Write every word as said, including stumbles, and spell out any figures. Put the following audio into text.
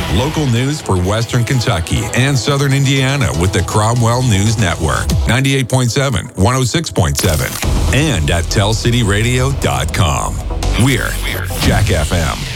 Local news for Western Kentucky and Southern Indiana with the Cromwell News Network. ninety-eight point seven, one oh six point seven, and at tell city radio dot com. We're Jack F M.